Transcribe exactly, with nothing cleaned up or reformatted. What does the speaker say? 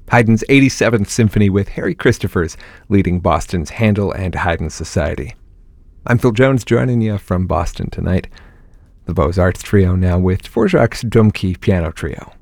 Haydn's eighty-seventh Symphony with Harry Christophers leading Boston's Handel and Haydn Society. I'm Phil Jones joining you from Boston tonight. The Beaux-Arts Trio now with Dvorak's Dumki Piano Trio.